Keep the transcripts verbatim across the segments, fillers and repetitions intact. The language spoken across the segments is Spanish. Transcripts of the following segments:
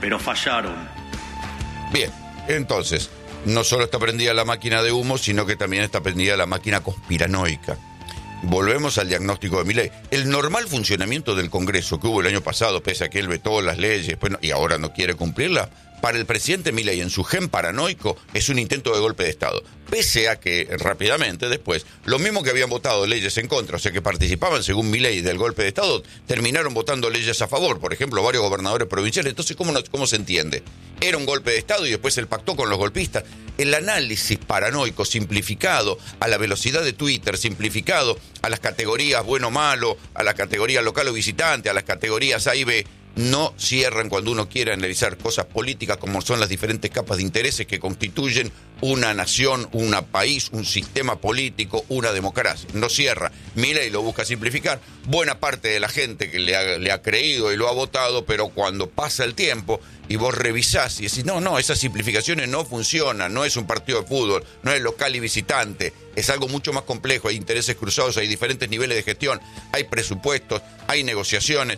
pero fallaron. Bien, entonces, no solo está prendida la máquina de humo, sino que también está prendida la máquina conspiranoica. Volvemos al diagnóstico de Milei. El normal funcionamiento del Congreso que hubo el año pasado, pese a que él vetó las leyes bueno, y ahora no quiere cumplirlas, para el presidente Milei, en su gen paranoico, es un intento de golpe de Estado. Pese a que rápidamente después, los mismos que habían votado leyes en contra, o sea que participaban según Milei del golpe de Estado, terminaron votando leyes a favor. Por ejemplo, varios gobernadores provinciales. Entonces, ¿cómo, no, cómo se entiende? Era un golpe de Estado y después él pactó con los golpistas. El análisis paranoico simplificado a la velocidad de Twitter, simplificado a las categorías bueno-malo, a la categoría local o visitante, a las categorías A y B, no cierran cuando uno quiere analizar cosas políticas como son las diferentes capas de intereses que constituyen una nación, un país, un sistema político, una democracia. No cierra. Milei lo busca simplificar. Buena parte de la gente que le ha, le ha creído y lo ha votado, pero cuando pasa el tiempo y vos revisás y decís, no, no, esas simplificaciones no funcionan, no es un partido de fútbol, no es local y visitante, es algo mucho más complejo, hay intereses cruzados, hay diferentes niveles de gestión, hay presupuestos, hay negociaciones.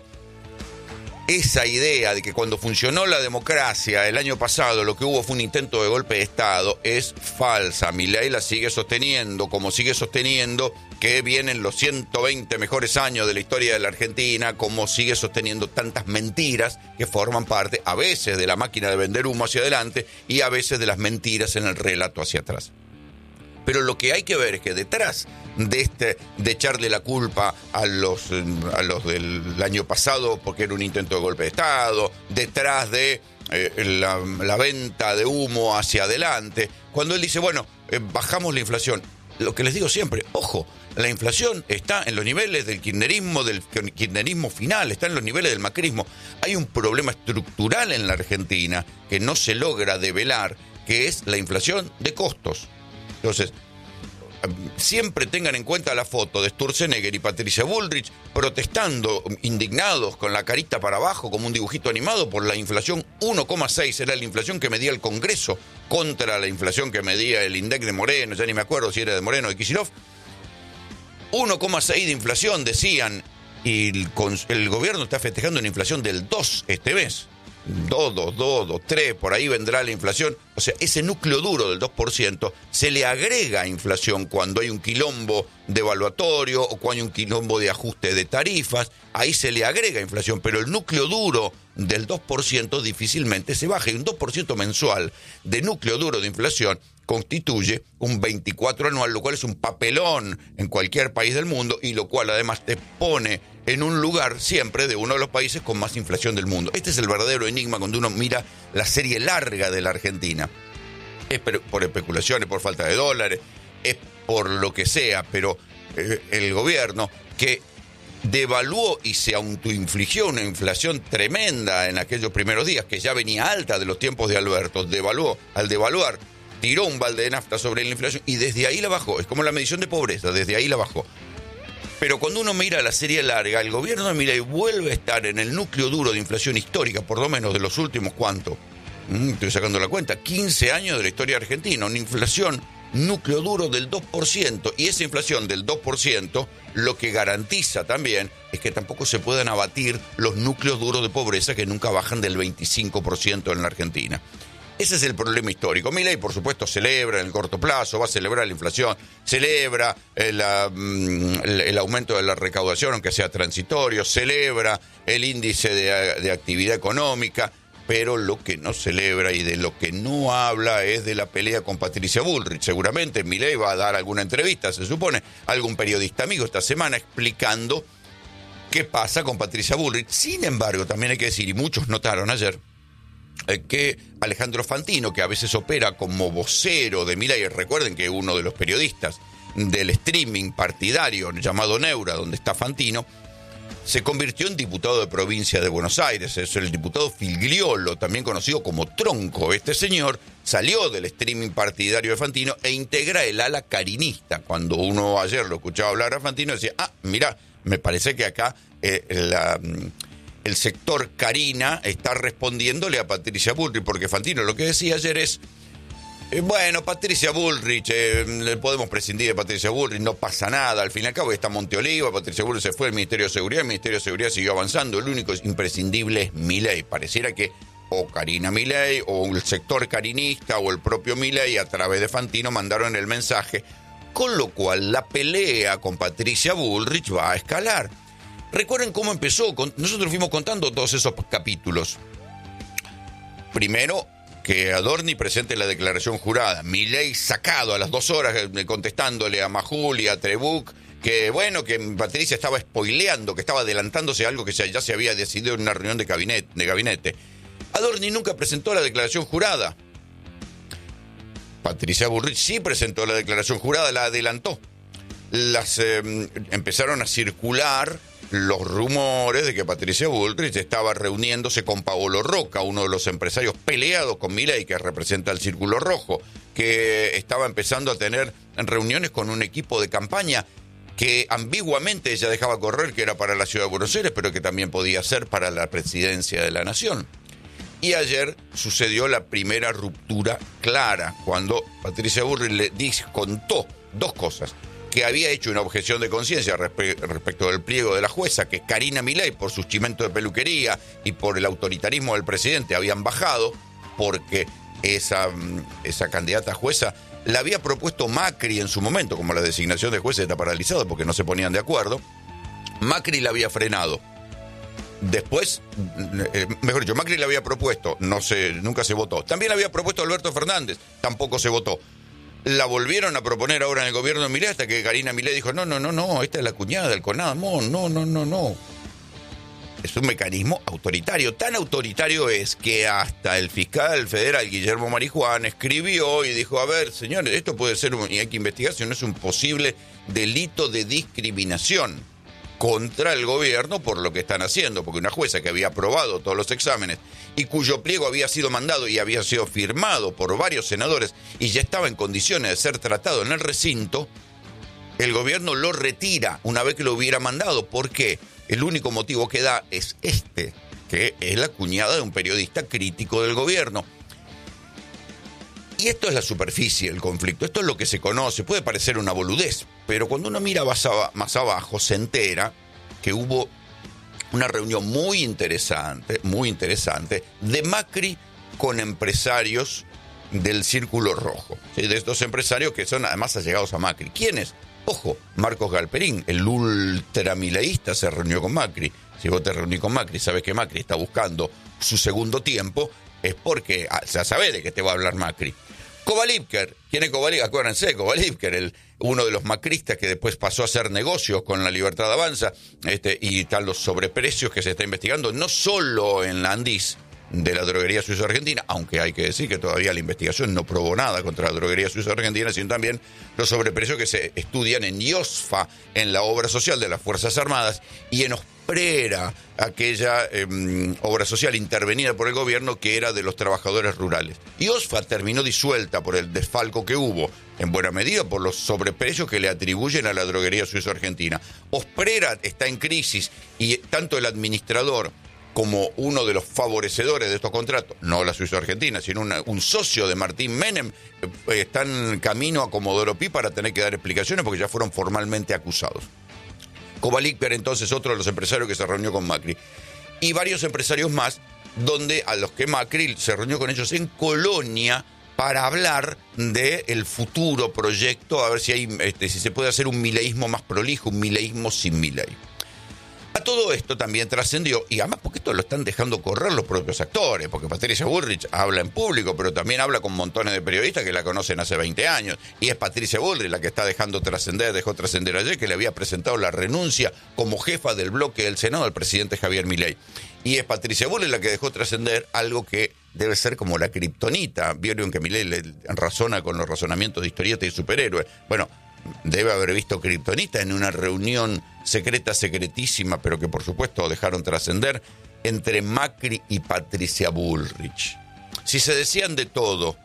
Esa idea de que cuando funcionó la democracia el año pasado lo que hubo fue un intento de golpe de Estado es falsa. Milei la sigue sosteniendo, como sigue sosteniendo que vienen los ciento veinte mejores años de la historia de la Argentina, como sigue sosteniendo tantas mentiras que forman parte a veces de la máquina de vender humo hacia adelante y a veces de las mentiras en el relato hacia atrás. Pero lo que hay que ver es que detrás de este de echarle la culpa a los a los del año pasado porque era un intento de golpe de Estado, detrás de eh, la, la venta de humo hacia adelante, cuando él dice, bueno, eh, bajamos la inflación. Lo que les digo siempre, ojo, la inflación está en los niveles del kirchnerismo, del kirchnerismo final, está en los niveles del macrismo. Hay un problema estructural en la Argentina que no se logra develar, que es la inflación de costos. Entonces, siempre tengan en cuenta la foto de Sturzenegger y Patricia Bullrich protestando, indignados, con la carita para abajo, como un dibujito animado, por la inflación uno coma seis, era la inflación que medía el Congreso, contra la inflación que medía el INDEC de Moreno, ya ni me acuerdo si era de Moreno o de Kicillof. uno coma seis de inflación, decían, y el, el gobierno está festejando una inflación del dos este mes. dos, dos, dos, dos, tres, por ahí vendrá la inflación. O sea, ese núcleo duro del dos por ciento se le agrega inflación cuando hay un quilombo devaluatorio o cuando hay un quilombo de ajuste de tarifas. Ahí se le agrega inflación, pero el núcleo duro del dos por ciento difícilmente se baja. Y un dos por ciento mensual de núcleo duro de inflación constituye un veinticuatro anual, lo cual es un papelón en cualquier país del mundo y lo cual además te pone en un lugar siempre de uno de los países con más inflación del mundo. Este es el verdadero enigma cuando uno mira la serie larga de la Argentina. Es por especulaciones, por falta de dólares, es por lo que sea, pero eh, el gobierno que devaluó y se autoinfligió una inflación tremenda en aquellos primeros días, que ya venía alta de los tiempos de Alberto, devaluó, al devaluar, tiró un balde de nafta sobre la inflación y desde ahí la bajó. Es como la medición de pobreza, desde ahí la bajó. Pero cuando uno mira la serie larga, el gobierno de Milei vuelve a estar en el núcleo duro de inflación histórica, por lo menos de los últimos, ¿cuánto? Mm, estoy sacando la cuenta, quince años de la historia argentina, una inflación núcleo duro del dos por ciento. Y esa inflación del dos por ciento lo que garantiza también es que tampoco se puedan abatir los núcleos duros de pobreza que nunca bajan del veinticinco por ciento en la Argentina. Ese es el problema histórico. Milei, por supuesto, celebra en el corto plazo, va a celebrar la inflación, celebra el, el, el aumento de la recaudación, aunque sea transitorio, celebra el índice de, de actividad económica, pero lo que no celebra y de lo que no habla es de la pelea con Patricia Bullrich. Seguramente Milei va a dar alguna entrevista, se supone, a algún periodista amigo esta semana explicando qué pasa con Patricia Bullrich. Sin embargo, también hay que decir, y muchos notaron ayer, que Alejandro Fantino, que a veces opera como vocero de Milei, recuerden que uno de los periodistas del streaming partidario llamado Neura, donde está Fantino, se convirtió en diputado de provincia de Buenos Aires. Es el diputado Figliolo, también conocido como Tronco. Este señor salió del streaming partidario de Fantino e integra el ala carinista. Cuando uno ayer lo escuchaba hablar a Fantino, decía, ah, mira, me parece que acá eh, la... el sector Carina está respondiéndole a Patricia Bullrich, porque Fantino lo que decía ayer es, eh, bueno, Patricia Bullrich, eh, le podemos prescindir de Patricia Bullrich, no pasa nada, al fin y al cabo está Monteoliva, Patricia Bullrich se fue al Ministerio de Seguridad, el Ministerio de Seguridad siguió avanzando, el único imprescindible es Milei. Pareciera que o Karina Milei, o el sector carinista, o el propio Milei, a través de Fantino, mandaron el mensaje, con lo cual la pelea con Patricia Bullrich va a escalar. Recuerden cómo empezó. Nosotros fuimos contando todos esos capítulos. Primero, que Adorni presente la declaración jurada. Milei sacado a las dos horas contestándole a Majul y a Trebuch que, bueno, que Patricia estaba spoileando, que estaba adelantándose a algo que ya se había decidido en una reunión de gabinete. De gabinete. Adorni nunca presentó la declaración jurada. Patricia Bullrich sí presentó la declaración jurada, la adelantó. Las eh, empezaron a circular los rumores de que Patricia Bullrich estaba reuniéndose con Paolo Rocca, uno de los empresarios peleados con Milei, que representa el Círculo Rojo, que estaba empezando a tener reuniones con un equipo de campaña que ambiguamente ella dejaba correr que era para la Ciudad de Buenos Aires, pero que también podía ser para la presidencia de la Nación. Y ayer sucedió la primera ruptura clara, cuando Patricia Bullrich le dijo, contó dos cosas: que había hecho una objeción de conciencia respe- respecto del pliego de la jueza, que Karina Milei, por sus chimentos de peluquería y por el autoritarismo del presidente, habían bajado, porque esa, esa candidata jueza la había propuesto Macri en su momento, como la designación de jueces está paralizada porque no se ponían de acuerdo. Macri la había frenado. Después, eh, mejor dicho, Macri la había propuesto, no se, nunca se votó. También la había propuesto Alberto Fernández, tampoco se votó. La volvieron a proponer ahora en el gobierno de Milei, hasta que Karina Milei dijo, no, no, no, no, esta es la cuñada del CONADMON, no, no, no, no. Es un mecanismo autoritario. Tan autoritario es que hasta el fiscal federal Guillermo Marijuán escribió y dijo, a ver, señores, esto puede ser, un, y hay que investigar si no es un posible delito de discriminación contra el gobierno por lo que están haciendo, porque una jueza que había aprobado todos los exámenes y cuyo pliego había sido mandado y había sido firmado por varios senadores y ya estaba en condiciones de ser tratado en el recinto, el gobierno lo retira una vez que lo hubiera mandado. ¿Por qué? El único motivo que da es este, que es la cuñada de un periodista crítico del gobierno. Y esto es la superficie del conflicto, esto es lo que se conoce, puede parecer una boludez, pero cuando uno mira más, ab- más abajo se entera que hubo una reunión muy interesante, muy interesante, de Macri con empresarios del Círculo Rojo, ¿sí? De estos empresarios que son además allegados a Macri. ¿Quiénes? Ojo, Marcos Galperín, el ultramileísta, se reunió con Macri. Si vos te reunís con Macri, sabes que Macri está buscando su segundo tiempo, es porque ya sabés de qué te va a hablar Macri. Kovalipker, ¿quién es Kovalipker? Acuérdense, Kovalipker, el, uno de los macristas que después pasó a hacer negocios con la Libertad Avanza, este, y están los sobreprecios que se está investigando, no solo en la Andis de la droguería suizo-argentina, aunque hay que decir que todavía la investigación no probó nada contra la droguería suizo-argentina, sino también los sobreprecios que se estudian en IOSFA, en la obra social de las Fuerzas Armadas, y en Osprera, aquella eh, obra social intervenida por el gobierno que era de los trabajadores rurales. IOSFA terminó disuelta por el desfalco que hubo, en buena medida por los sobreprecios que le atribuyen a la droguería suizo-argentina. Osprera está en crisis y tanto el administrador como uno de los favorecedores de estos contratos, no la Suizo-Argentina, sino una, un socio de Martín Menem, eh, está en camino a Comodoro Pi para tener que dar explicaciones porque ya fueron formalmente acusados. Kovalipker, entonces, otro de los empresarios que se reunió con Macri. Y varios empresarios más, donde a los que Macri se reunió con ellos en Colonia para hablar del futuro proyecto, a ver si, hay, este, si se puede hacer un mileísmo más prolijo, un mileísmo sin Milei. A todo esto también trascendió, y además porque esto lo están dejando correr los propios actores, porque Patricia Bullrich habla en público, pero también habla con montones de periodistas que la conocen hace veinte años, y es Patricia Bullrich la que está dejando trascender, dejó trascender ayer que le había presentado la renuncia como jefa del bloque del Senado al presidente Javier Milei. Y es Patricia Bullrich la que dejó trascender algo que debe ser como la kriptonita. Vieron que Milei le razona con los razonamientos de historieta y superhéroe. Bueno, debe haber visto kriptonita en una reunión secreta, secretísima, pero que por supuesto dejaron trascender, entre Macri y Patricia Bullrich. Si se decían de todo,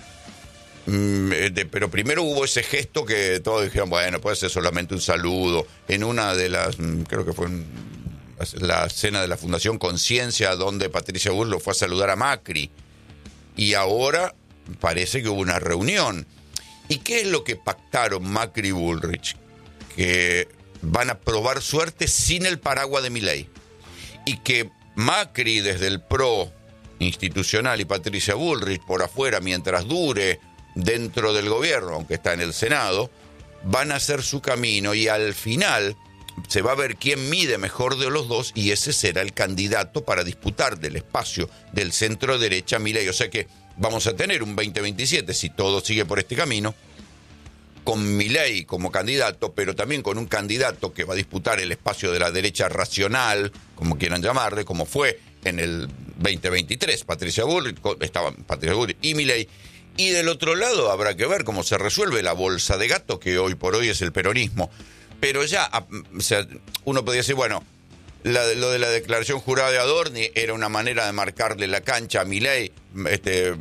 de, pero primero hubo ese gesto que todos dijeron, bueno, puede ser solamente un saludo, en una de las, creo que fue en la cena de la Fundación Conciencia, donde Patricia Bullrich lo fue a saludar a Macri, y ahora parece que hubo una reunión. ¿Y qué es lo que pactaron Macri y Bullrich? Que van a probar suerte sin el paraguas de Milei. Y que Macri desde el P R O institucional y Patricia Bullrich por afuera mientras dure dentro del gobierno, aunque está en el Senado, van a hacer su camino y al final se va a ver quién mide mejor de los dos y ese será el candidato para disputar del espacio del centro derecha Milei. O sea que vamos a tener un veinte veintisiete, si todo sigue por este camino, con Milei como candidato, pero también con un candidato que va a disputar el espacio de la derecha racional, como quieran llamarle, como fue en el veinte veintitrés, Patricia Bullrich, estaban Patricia Bullrich y Milei. Y del otro lado habrá que ver cómo se resuelve la bolsa de gato, que hoy por hoy es el peronismo. Pero ya, o sea, uno podría decir, bueno, la, lo de la declaración jurada de Adorni era una manera de marcarle la cancha a Milei, este,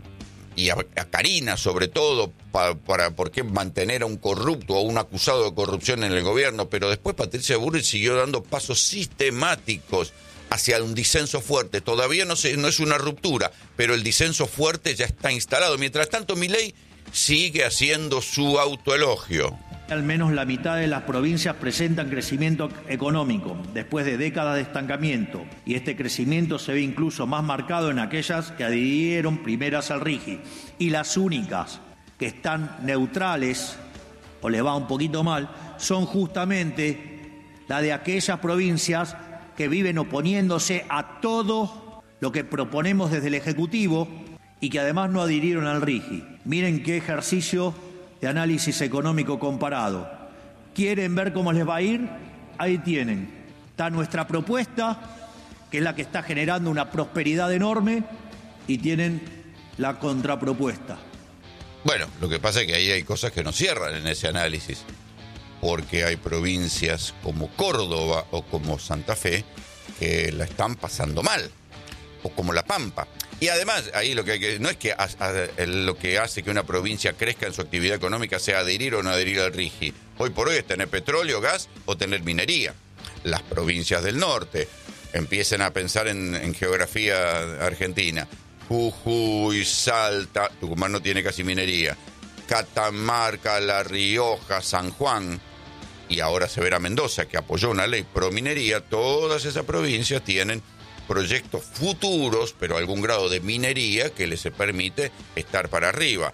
y a, a Karina sobre todo, para, para por qué mantener a un corrupto o a un acusado de corrupción en el gobierno, pero después Patricia Bullrich siguió dando pasos sistemáticos hacia un disenso fuerte. Todavía no, se, no es una ruptura, pero el disenso fuerte ya está instalado. Mientras tanto, Milei sigue haciendo su autoelogio. Al menos la mitad de las provincias presentan crecimiento económico después de décadas de estancamiento, y este crecimiento se ve incluso más marcado en aquellas que adhirieron primeras al RIGI, y las únicas que están neutrales o les va un poquito mal son justamente la de aquellas provincias que viven oponiéndose a todo lo que proponemos desde el Ejecutivo y que además no adhirieron al RIGI. Miren qué ejercicio de análisis económico comparado. ¿Quieren ver cómo les va a ir? Ahí tienen. Está nuestra propuesta, que es la que está generando una prosperidad enorme, y tienen la contrapropuesta. Bueno, lo que pasa es que ahí hay cosas que no cierran en ese análisis, porque hay provincias como Córdoba o como Santa Fe que la están pasando mal, o como La Pampa. Y además, ahí lo que hay que, no es que a, a, lo que hace que una provincia crezca en su actividad económica sea adherir o no adherir al RIGI. Hoy por hoy es tener petróleo, gas o tener minería. Las provincias del norte empiecen a pensar en, en geografía argentina. Jujuy, Salta, Tucumán no tiene casi minería. Catamarca, La Rioja, San Juan, y ahora se verá Mendoza, que apoyó una ley pro minería. Todas esas provincias tienen proyectos futuros, pero algún grado de minería que les permite estar para arriba.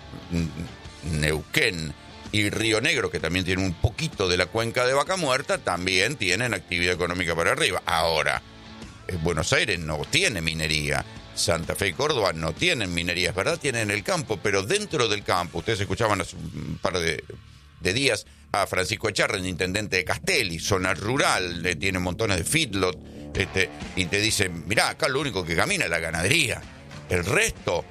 Neuquén y Río Negro, que también tienen un poquito de la cuenca de Vaca Muerta, también tienen actividad económica para arriba. Ahora, Buenos Aires no tiene minería. Santa Fe y Córdoba no tienen minería, es verdad, tienen el campo, pero dentro del campo, ustedes escuchaban hace un par de, de días a Francisco Echarren, intendente de Castelli, zona rural, eh, tiene montones de feedlot, este, y te dicen, mirá, acá lo único que camina es la ganadería, el resto,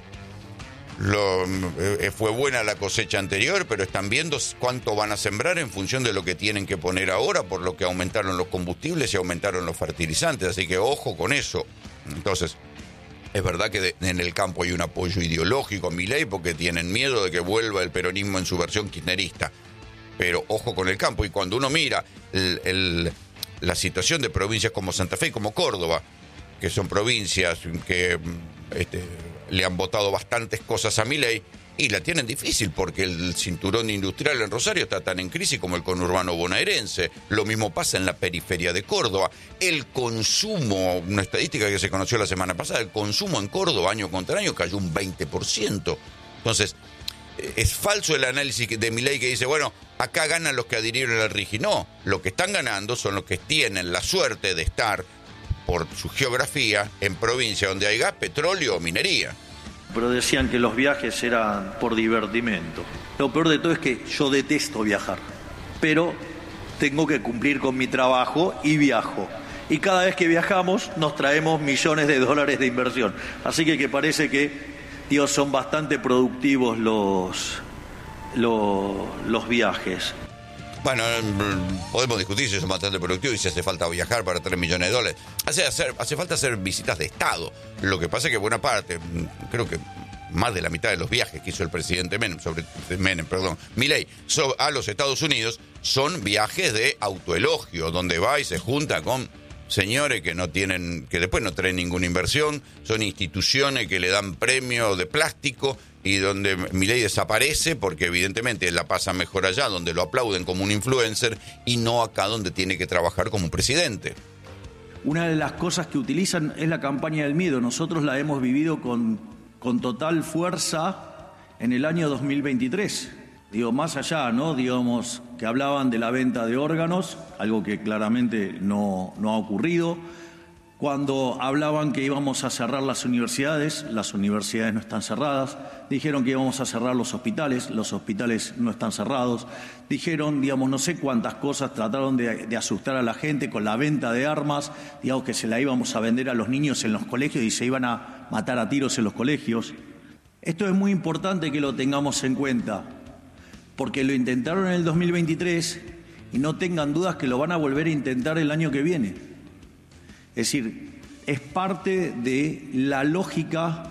lo, eh, fue buena la cosecha anterior, pero están viendo cuánto van a sembrar en función de lo que tienen que poner ahora, por lo que aumentaron los combustibles y aumentaron los fertilizantes, así que ojo con eso. Entonces, es verdad que de, en el campo hay un apoyo ideológico a Milei porque tienen miedo de que vuelva el peronismo en su versión kirchnerista. Pero ojo con el campo. Y cuando uno mira el, el, la situación de provincias como Santa Fe y como Córdoba, que son provincias que este, le han votado bastantes cosas a Milei, y la tienen difícil porque el cinturón industrial en Rosario está tan en crisis como el conurbano bonaerense. Lo mismo pasa en la periferia de Córdoba. El consumo, una estadística que se conoció la semana pasada, el consumo en Córdoba año contra año cayó un veinte por ciento. Entonces, es falso el análisis de Milei que dice, bueno, acá ganan los que adhirieron al RIGI. No, lo que están ganando son los que tienen la suerte de estar, por su geografía, en provincia donde hay gas, petróleo o minería. Pero decían que los viajes eran por divertimento. Lo peor de todo es que yo detesto viajar, pero tengo que cumplir con mi trabajo y viajo. Y cada vez que viajamos nos traemos millones de dólares de inversión. Así que, que parece que, Dios, son bastante productivos los, los, los viajes. Bueno, podemos discutir si son bastante productivos y si hace falta viajar para tres millones de dólares. Hace, hacer, hace falta hacer visitas de Estado. Lo que pasa es que buena parte, creo que más de la mitad de los viajes que hizo el presidente Menem, sobre Menem, perdón, Milei, so, a los Estados Unidos son viajes de autoelogio, donde va y se junta con señores que no tienen, que después no traen ninguna inversión, son instituciones que le dan premio de plástico y donde Milei desaparece porque evidentemente la pasa mejor allá, donde lo aplauden como un influencer y no acá donde tiene que trabajar como un presidente. una de las cosas que utilizan es la campaña del miedo. Nosotros la hemos vivido con, con total fuerza en el año dos mil veintitrés. Digo, más allá, ¿no? Digamos, que hablaban de la venta de órganos, algo que claramente no, no ha ocurrido. Cuando hablaban que íbamos a cerrar las universidades, las universidades no están cerradas. Dijeron que íbamos a cerrar los hospitales, los hospitales no están cerrados. Dijeron, digamos, no sé cuántas cosas, trataron de, de asustar a la gente con la venta de armas, digamos, que se la íbamos a vender a los niños en los colegios y se iban a matar a tiros en los colegios. Esto es muy importante que lo tengamos en cuenta, porque lo intentaron en el dos mil veintitrés y no tengan dudas que lo van a volver a intentar el año que viene. Es decir, es parte de la lógica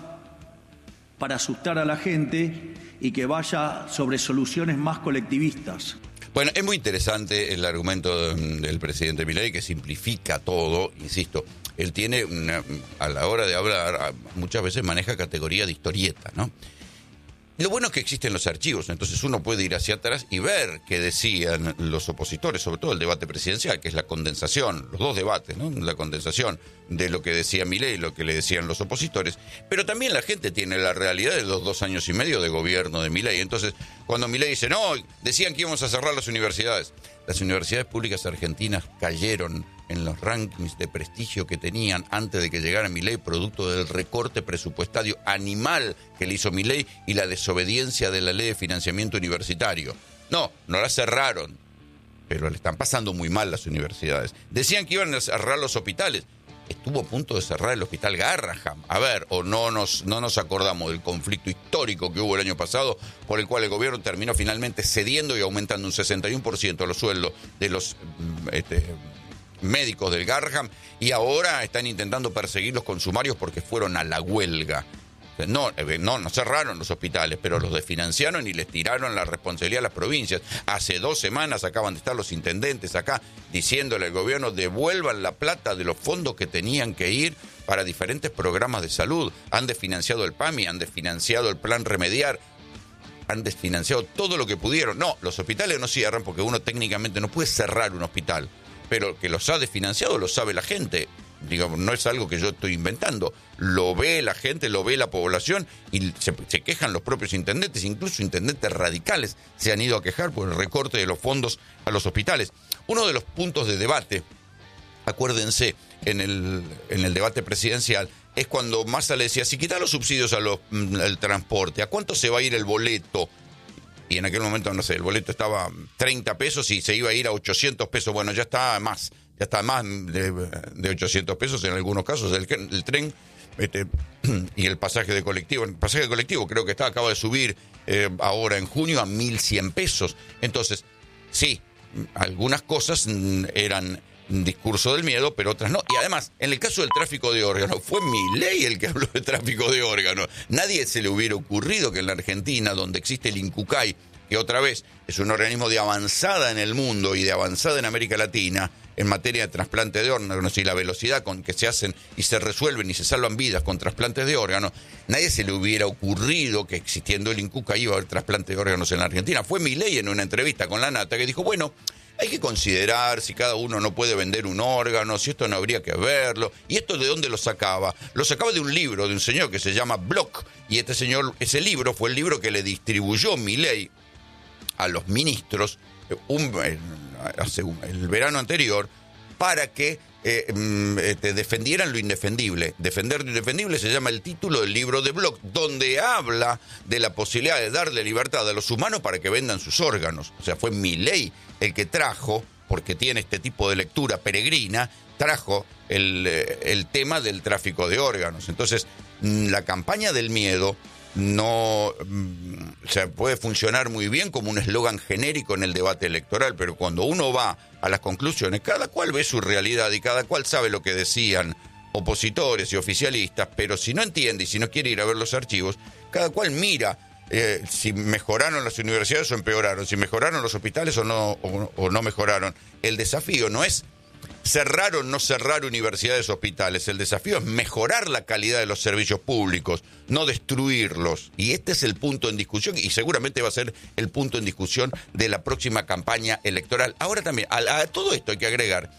para asustar a la gente y que vaya sobre soluciones más colectivistas. Bueno, es muy interesante el argumento del presidente Milei, que simplifica todo, insisto. Él tiene, una, a la hora de hablar, muchas veces maneja categoría de historieta, ¿no? Lo bueno es que existen los archivos, entonces uno puede ir hacia atrás y ver qué decían los opositores, sobre todo el debate presidencial, que es la condensación, los dos debates, ¿no? La condensación de lo que decía Milei y lo que le decían los opositores, pero también la gente tiene la realidad de los dos años y medio de gobierno de Milei. Entonces, cuando Milei dice, no, decían que íbamos a cerrar las universidades, las universidades públicas argentinas cayeron en los rankings de prestigio que tenían antes de que llegara Milei, producto del recorte presupuestario animal que le hizo Milei y la desobediencia de la ley de financiamiento universitario. No, no la cerraron, pero le están pasando muy mal las universidades. Decían que iban a cerrar los hospitales. Estuvo a punto de cerrar el hospital Garrahan. A ver, o no nos, no nos acordamos del conflicto histórico que hubo el año pasado, por el cual el gobierno terminó finalmente cediendo y aumentando un sesenta y uno por ciento los sueldos de los este, médicos del Garrahan, y ahora están intentando perseguirlos con sumarios porque fueron a la huelga. No, no, no cerraron los hospitales, pero los desfinanciaron y les tiraron la responsabilidad a las provincias. Hace dos semanas acaban de estar los intendentes acá diciéndole al gobierno devuelvan la plata de los fondos que tenían que ir para diferentes programas de salud. Han desfinanciado el PAMI, han desfinanciado el Plan Remediar, han desfinanciado todo lo que pudieron. No, los hospitales no cierran porque uno técnicamente no puede cerrar un hospital, pero que los ha desfinanciado lo sabe la gente. Digamos, no es algo que yo estoy inventando, lo ve la gente, lo ve la población y se, se quejan los propios intendentes, incluso intendentes radicales se han ido a quejar por el recorte de los fondos a los hospitales. Uno de los puntos de debate, acuérdense, en el, en el debate presidencial, es cuando Massa le decía, si quitas los subsidios a los, al transporte, ¿a cuánto se va a ir el boleto? Y en aquel momento, no sé, el boleto estaba treinta pesos y se iba a ir a ochocientos pesos, bueno, ya está más. Ya está más de, de ochocientos pesos en algunos casos el, el tren este, y el pasaje de colectivo. El pasaje de colectivo creo que está acaba de subir eh, ahora en junio a mil cien pesos. Entonces, sí, algunas cosas eran discurso del miedo, pero otras no. Y además, en el caso del tráfico de órganos, fue Milei el que habló de tráfico de órganos. Nadie se le hubiera ocurrido que en la Argentina, donde existe el INCUCAI, que otra vez es un organismo de avanzada en el mundo y de avanzada en América Latina, en materia de trasplante de órganos y la velocidad con que se hacen y se resuelven y se salvan vidas con trasplantes de órganos, nadie se le hubiera ocurrido que existiendo el INCUCAI iba a haber trasplante de órganos en la Argentina. Fue Milei en una entrevista con La Nata que dijo, bueno, hay que considerar si cada uno no puede vender un órgano, si esto no habría que verlo. ¿Y esto de dónde lo sacaba? Lo sacaba de un libro de un señor que se llama Bloch, y este señor, ese libro fue el libro que le distribuyó Milei a los ministros un, hace un, el verano anterior para que eh, eh, defendieran lo indefendible. Defender lo indefendible se llama el título del libro de Bloch, donde habla de la posibilidad de darle libertad a los humanos para que vendan sus órganos. O sea, fue Milei el que trajo, porque tiene este tipo de lectura peregrina, trajo el, el tema del tráfico de órganos. Entonces, la campaña del miedo no o sea, puede funcionar muy bien como un eslogan genérico en el debate electoral, pero cuando uno va a las conclusiones, cada cual ve su realidad y cada cual sabe lo que decían opositores y oficialistas, pero si no entiende y si no quiere ir a ver los archivos, cada cual mira eh, si mejoraron las universidades o empeoraron, si mejoraron los hospitales o no, o, o no mejoraron. El desafío no es cerrar o no cerrar universidades o hospitales. El desafío es mejorar la calidad de los servicios públicos, no destruirlos. Y este es el punto en discusión y seguramente va a ser el punto en discusión de la próxima campaña electoral. Ahora también, a, a todo esto hay que agregar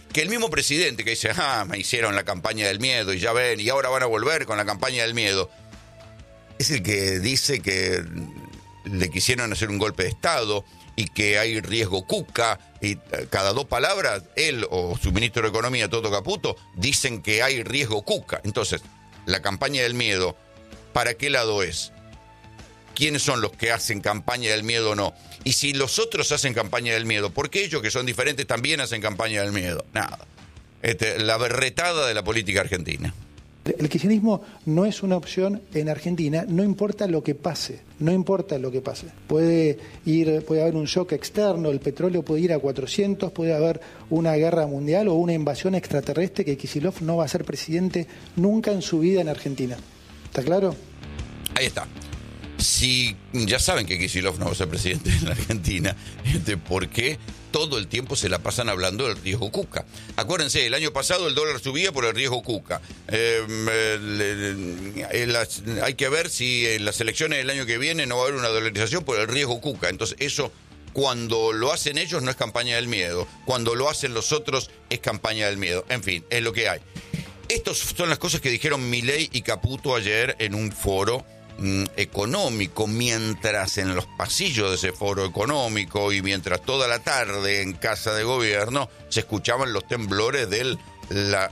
que el mismo presidente que dice, ah, me hicieron la campaña del miedo y ya ven, y ahora van a volver con la campaña del miedo, es el que dice que le quisieron hacer un golpe de Estado y que hay riesgo Cuca, y cada dos palabras, él o su ministro de Economía, Toto Caputo, dicen que hay riesgo Cuca. Entonces, la campaña del miedo, ¿para qué lado es? ¿Quiénes son los que hacen campaña del miedo o no? Y si los otros hacen campaña del miedo, ¿por qué ellos que son diferentes también hacen campaña del miedo? Nada. Este, la berretada de la política argentina. El kirchnerismo no es una opción en Argentina, no importa lo que pase, no importa lo que pase. Puede ir, puede haber un shock externo, el petróleo puede ir a cuatrocientos, puede haber una guerra mundial o una invasión extraterrestre, que Kicillof no va a ser presidente nunca en su vida en Argentina. ¿Está claro? Ahí está. Si ya saben que Kicillof no va a ser presidente en la Argentina, este, ¿por qué todo el tiempo se la pasan hablando del riesgo Cuca? Acuérdense, el año pasado el dólar subía por el riesgo Cuca. Eh, eh, eh, las, hay que ver si en las elecciones del año que viene no va a haber una dolarización por el riesgo Cuca. Entonces eso, cuando lo hacen ellos, no es campaña del miedo. Cuando lo hacen los otros, es campaña del miedo. En fin, es lo que hay. Estas son las cosas que dijeron Milei y Caputo ayer en un foro económico, mientras en los pasillos de ese foro económico y mientras toda la tarde en Casa de Gobierno se escuchaban los temblores de la,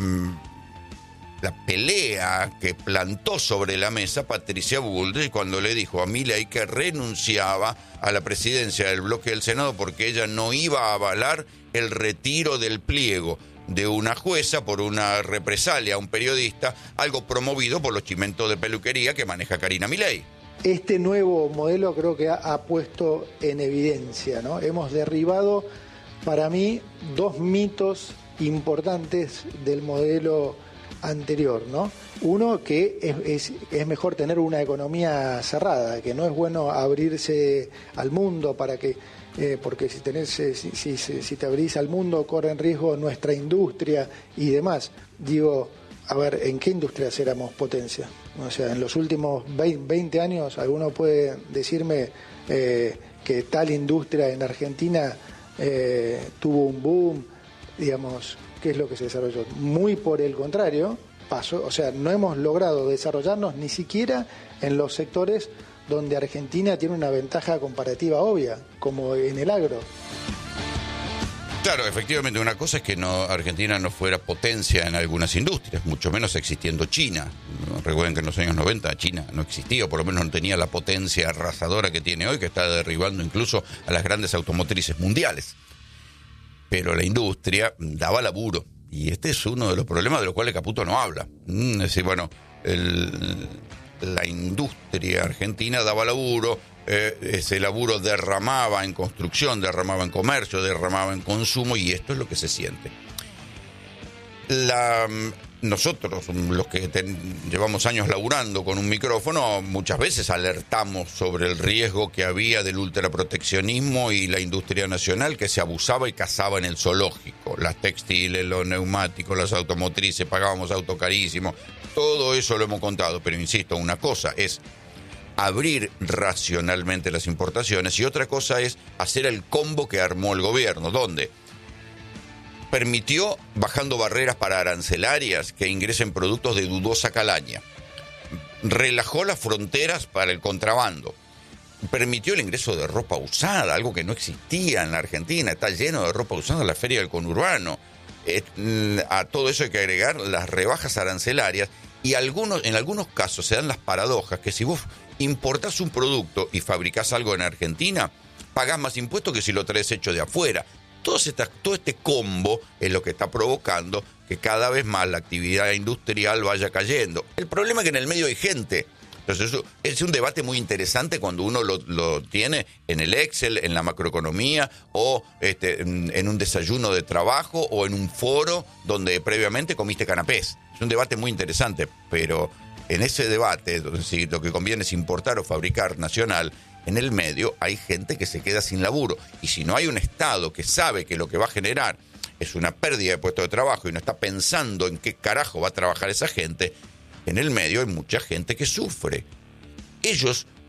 la pelea que plantó sobre la mesa Patricia Bullrich cuando le dijo a Milei que renunciaba a la presidencia del bloque del Senado porque ella no iba a avalar el retiro del pliego de una jueza por una represalia a un periodista, algo promovido por los chimentos de peluquería que maneja Karina Milei. Este nuevo modelo creo que ha, ha puesto en evidencia, ¿no? Hemos derribado, para mí, dos mitos importantes del modelo anterior, ¿no? Uno, que es, es, es mejor tener una economía cerrada, que no es bueno abrirse al mundo para que Eh, porque si, tenés, eh, si, si, si te abrís al mundo corre en riesgo nuestra industria y demás. Digo, a ver, ¿en qué industrias éramos potencia? O sea, en los últimos veinte años, ¿alguno puede decirme eh, que tal industria en Argentina eh, tuvo un boom? Digamos, ¿qué es lo que se desarrolló? Muy por el contrario, pasó, o sea, no hemos logrado desarrollarnos ni siquiera en los sectores donde Argentina tiene una ventaja comparativa obvia, como en el agro. Claro, efectivamente, una cosa es que no, Argentina no fuera potencia en algunas industrias, mucho menos existiendo China. Recuerden que en los años noventa China no existía, o por lo menos no tenía la potencia arrasadora que tiene hoy, que está derribando incluso a las grandes automotrices mundiales. Pero la industria daba laburo, y este es uno de los problemas de los cuales Caputo no habla. Es decir, bueno, el... la industria argentina daba laburo, eh, ese laburo derramaba en construcción, derramaba en comercio, derramaba en consumo, y esto es lo que se siente. La, nosotros, los que ten, llevamos años laburando con un micrófono, muchas veces alertamos sobre el riesgo que había del ultraproteccionismo y la industria nacional que se abusaba y cazaba en el zoológico. Las textiles, los neumáticos, las automotrices, pagábamos auto carísimo. Todo eso lo hemos contado, pero insisto, una cosa es abrir racionalmente las importaciones y otra cosa es hacer el combo que armó el gobierno, donde permitió, bajando barreras para arancelarias, que ingresen productos de dudosa calaña, relajó las fronteras para el contrabando, permitió el ingreso de ropa usada, algo que no existía en la Argentina, está lleno de ropa usada en la feria del conurbano. A todo eso hay que agregar las rebajas arancelarias y algunos, en algunos casos se dan las paradojas que si vos importás un producto y fabricás algo en Argentina, pagás más impuestos que si lo traes hecho de afuera. Todo este, todo este combo es lo que está provocando que cada vez más la actividad industrial vaya cayendo. El problema es que en el medio hay gente. Entonces eso es un debate muy interesante cuando uno lo, lo tiene en el Excel, en la macroeconomía o este, en, en un desayuno de trabajo o en un foro donde previamente comiste canapés. Es un debate muy interesante, pero en ese debate, donde si lo que conviene es importar o fabricar nacional, en el medio hay gente que se queda sin laburo. Y si no hay un Estado que sabe que lo que va a generar es una pérdida de puestos de trabajo y no está pensando en qué carajo va a trabajar esa gente, en el medio hay mucha gente que sufre. Ellos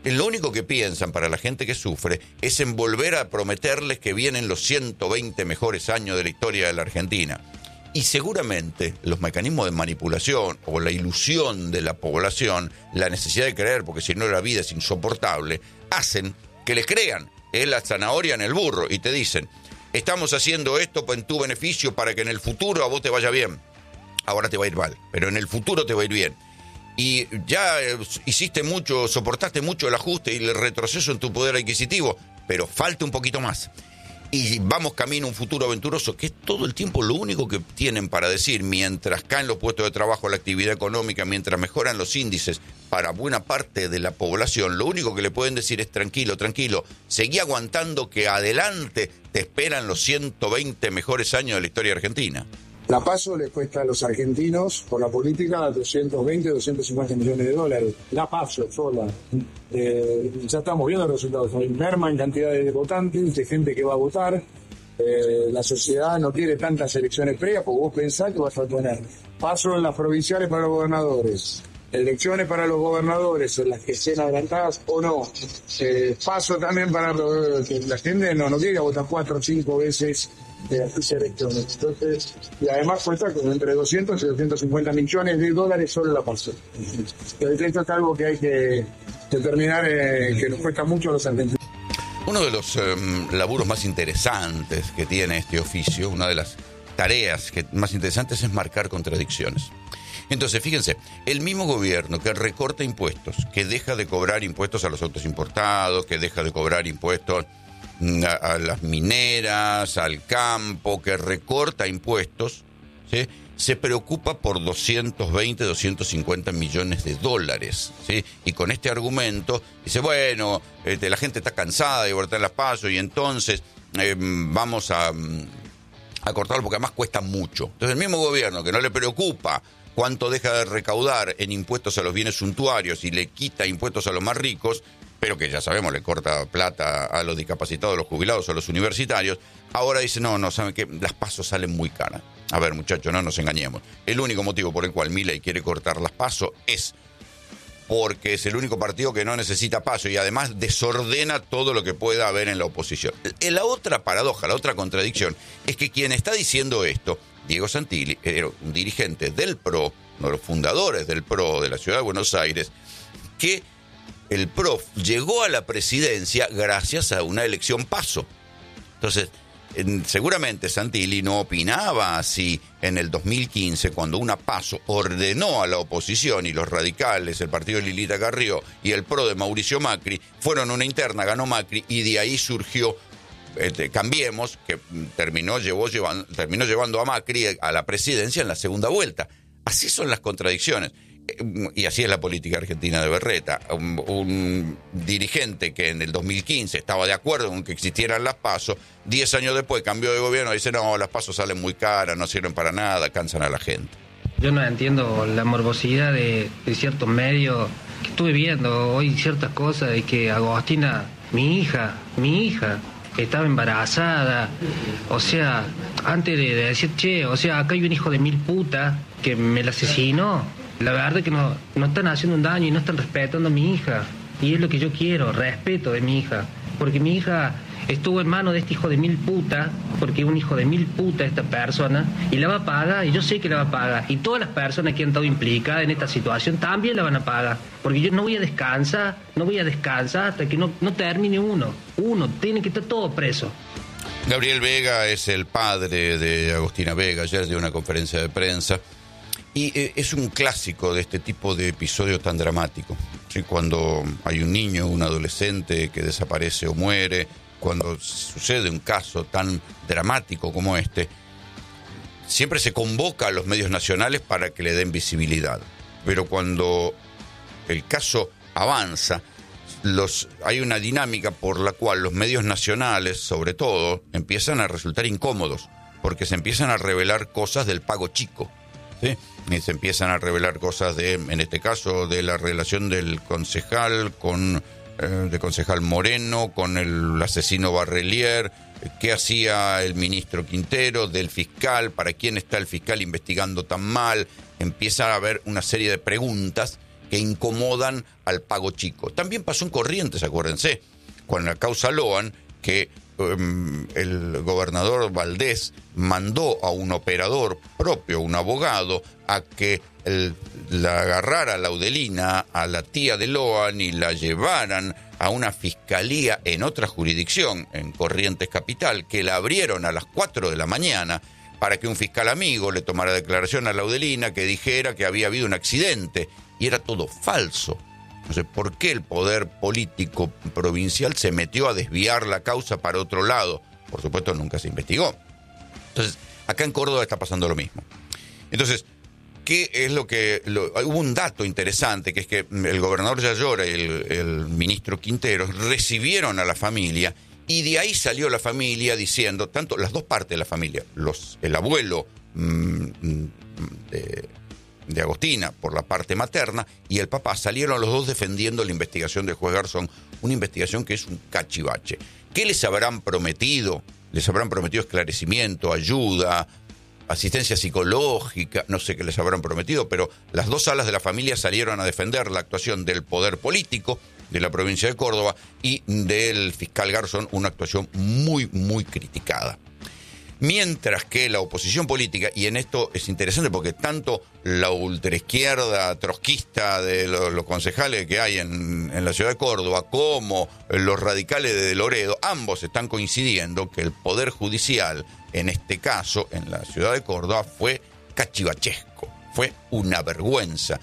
lo único que piensan para la gente que sufre es en volver a prometerles que vienen los ciento veinte mejores años de la historia de la Argentina. Y seguramente los mecanismos de manipulación o la ilusión de la población, la necesidad de creer, porque si no la vida es insoportable, hacen que les crean. Es la zanahoria en el burro y te dicen, estamos haciendo esto en tu beneficio para que en el futuro a vos te vaya bien. Ahora te va a ir mal, pero en el futuro te va a ir bien. Y ya hiciste mucho, soportaste mucho el ajuste y el retroceso en tu poder adquisitivo, pero falta un poquito más. Y vamos camino a un futuro aventuroso, que es todo el tiempo lo único que tienen para decir, mientras caen los puestos de trabajo, la actividad económica, mientras mejoran los índices para buena parte de la población, lo único que le pueden decir es tranquilo, tranquilo, seguí aguantando que adelante te esperan los ciento veinte mejores años de la historia argentina. La PASO le cuesta a los argentinos, por la política, doscientos veinte, doscientos cincuenta millones de dólares. La PASO sola. Eh, ya estamos viendo los resultados. Hay merma en cantidad de votantes, de gente que va a votar. Eh, la sociedad no quiere tantas elecciones previas, porque vos pensás que vas a tener PASO en las provinciales para los gobernadores, elecciones para los gobernadores, en las que sean adelantadas o no. Eh, PASO también para los, que la gente no, no quiere votar cuatro o cinco veces de las elecciones. Entonces, y además cuesta con entre doscientos y doscientos cincuenta millones de dólares solo la PASO. Esto es algo que hay que determinar, eh, que nos cuesta mucho a los argentinos. Uno de los eh, laburos más interesantes que tiene este oficio, una de las tareas que más interesantes es marcar contradicciones. Entonces, fíjense, el mismo gobierno que recorta impuestos, que deja de cobrar impuestos a los autos importados, que deja de cobrar impuestos a, a las mineras, al campo, que recorta impuestos, ¿sí?, se preocupa por doscientos veinte, doscientos cincuenta millones de dólares, ¿sí? Y con este argumento dice, bueno, este, la gente está cansada de voltear las pasos y entonces eh, vamos a, a cortarlo porque además cuesta mucho. Entonces el mismo gobierno que no le preocupa cuánto deja de recaudar en impuestos a los bienes suntuarios y le quita impuestos a los más ricos, pero que ya sabemos le corta plata a los discapacitados, a los jubilados, a los universitarios, ahora dice, no, no, ¿saben qué? Las pasos salen muy caras. A ver, muchachos, no nos engañemos. El único motivo por el cual Milei quiere cortar las PASO es porque es el único partido que no necesita PASO y además desordena todo lo que pueda haber en la oposición. La otra paradoja, la otra contradicción, es que quien está diciendo esto, Diego Santilli, era un dirigente del P R O, uno de los fundadores del P R O de la Ciudad de Buenos Aires, que el P R O llegó a la presidencia gracias a una elección PASO. Entonces, seguramente Santilli no opinaba así en el dos mil quince, cuando una PASO ordenó a la oposición y los radicales, el partido de Lilita Carrió y el P R O de Mauricio Macri, fueron una interna, ganó Macri y de ahí surgió este, Cambiemos, que terminó, llevó, llevando, terminó llevando a Macri a la presidencia en la segunda vuelta. Así son las contradicciones. Y así es la política argentina de Berreta. Un, un dirigente que en el dos mil quince estaba de acuerdo con que existieran las PASO, diez años después cambió de gobierno y dice, no, las PASO salen muy caras, no sirven para nada, cansan a la gente. Yo no entiendo la morbosidad de, de ciertos medios que estuve viendo hoy, ciertas cosas de que Agostina, mi hija, mi hija, estaba embarazada. O sea, antes de, de decir, che, o sea, acá hay un hijo de mil putas que me la asesinó. La verdad es que no, no están haciendo un daño y no están respetando a mi hija. Y es lo que yo quiero, respeto de mi hija. Porque mi hija estuvo en manos de este hijo de mil puta, porque es un hijo de mil puta esta persona, y la va a pagar, y yo sé que la va a pagar. Y todas las personas que han estado implicadas en esta situación también la van a pagar. Porque yo no voy a descansar, no voy a descansar hasta que no, no termine uno. Uno, tiene que estar todo preso. Gabriel Vega es el padre de Agostina Vega, ayer dio una conferencia de prensa. Y eh, es un clásico de este tipo de episodio tan dramático, ¿sí? Cuando hay un niño, un adolescente que desaparece o muere, cuando sucede un caso tan dramático como este, siempre se convoca a los medios nacionales para que le den visibilidad. Pero cuando el caso avanza, los, hay una dinámica por la cual los medios nacionales, sobre todo, empiezan a resultar incómodos, porque se empiezan a revelar cosas del pago chico, ¿sí? Y se empiezan a revelar cosas de, en este caso, de la relación del concejal con eh, de concejal Moreno con el asesino Barrelier, qué hacía el ministro Quintero, del fiscal, para quién está el fiscal investigando tan mal. Empieza a haber una serie de preguntas que incomodan al pago chico. También pasó en Corrientes, acuérdense, con la causa Loan, que um, el gobernador Valdés mandó a un operador propio, un abogado, a que el, la agarrara Laudelina, a la tía de Loan, y la llevaran a una fiscalía en otra jurisdicción, en Corrientes Capital, que la abrieron a las cuatro de la mañana para que un fiscal amigo le tomara declaración a Laudelina, que dijera que había habido un accidente, y era todo falso. Entonces, ¿por qué el poder político provincial se metió a desviar la causa para otro lado? Por supuesto, nunca se investigó. Entonces, acá en Córdoba está pasando lo mismo. Entonces, ¿qué es lo que...? Lo, hubo un dato interesante, que es que el gobernador Yayora y el, el ministro Quinteros recibieron a la familia, y de ahí salió la familia diciendo, tanto las dos partes de la familia, los, el abuelo mmm, de, de Agostina por la parte materna y el papá, salieron los dos defendiendo la investigación del juez Garzón, una investigación que es un cachivache. ¿Qué les habrán prometido? Les habrán prometido esclarecimiento, ayuda, asistencia psicológica, no sé qué les habrán prometido, pero las dos alas de la familia salieron a defender la actuación del poder político de la provincia de Córdoba y del fiscal Garzón, una actuación muy, muy criticada. Mientras que la oposición política, y en esto es interesante porque tanto la ultraizquierda trotskista de los, los concejales que hay en, en la ciudad de Córdoba como los radicales de Loredo, ambos están coincidiendo que el poder judicial, en este caso, en la ciudad de Córdoba, fue cachivachesco, fue una vergüenza.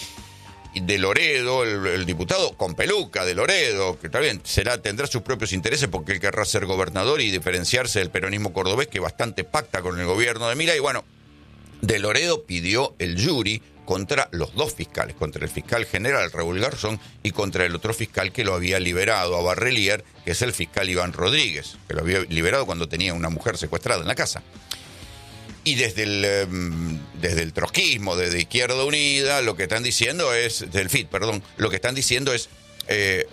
De Loredo, el, el diputado con peluca de Loredo, que también será, tendrá sus propios intereses porque él querrá ser gobernador y diferenciarse del peronismo cordobés, que bastante pacta con el gobierno de Milei. Bueno, de Loredo pidió el jury contra los dos fiscales, contra el fiscal general Raúl Garzón y contra el otro fiscal que lo había liberado a Barrelier, que es el fiscal Iván Rodríguez, que lo había liberado cuando tenía una mujer secuestrada en la casa. Y desde el, desde el trotskismo, desde Izquierda Unida, lo que están diciendo es, del F I T, perdón, lo que están diciendo es, eh,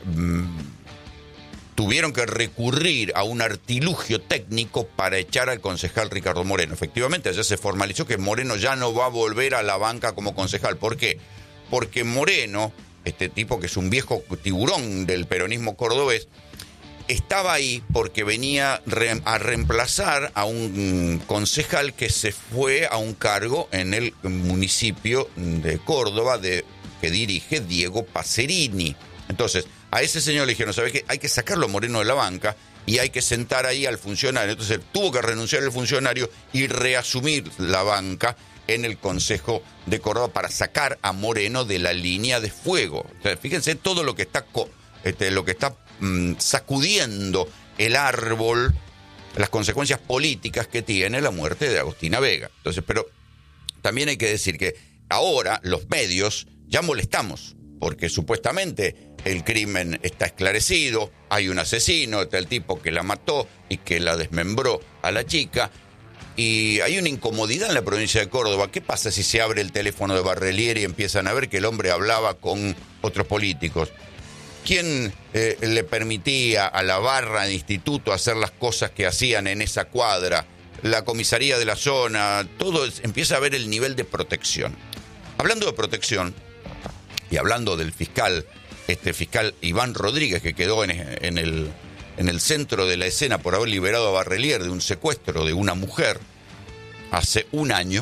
tuvieron que recurrir a un artilugio técnico para echar al concejal Ricardo Moreno. Efectivamente, ya se formalizó que Moreno ya no va a volver a la banca como concejal. ¿Por qué? Porque Moreno, este tipo que es un viejo tiburón del peronismo cordobés, estaba ahí porque venía re- a reemplazar a un concejal que se fue a un cargo en el municipio de Córdoba de, que dirige Diego Pacerini. Entonces, a ese señor le dijeron, ¿sabes qué? Hay que sacarlo a Moreno de la banca y hay que sentar ahí al funcionario. Entonces, tuvo que renunciar el funcionario y reasumir la banca en el Consejo de Córdoba para sacar a Moreno de la línea de fuego. O sea, fíjense todo lo que está... Co- este, lo que está sacudiendo el árbol, las consecuencias políticas que tiene la muerte de Agostina Vega. Entonces, pero también hay que decir que ahora los medios ya molestamos, porque supuestamente el crimen está esclarecido, hay un asesino, está el tipo que la mató y que la desmembró a la chica, y hay una incomodidad en la provincia de Córdoba. ¿Qué pasa si se abre el teléfono de Barrelier y empiezan a ver que el hombre hablaba con otros políticos? ¿Quién eh, le permitía a la barra de instituto hacer las cosas que hacían en esa cuadra? La comisaría de la zona, todo es, empieza a ver el nivel de protección. Hablando de protección, y hablando del fiscal, este fiscal Iván Rodríguez, que quedó en, en, el, en el centro de la escena por haber liberado a Barrelier de un secuestro de una mujer hace un año,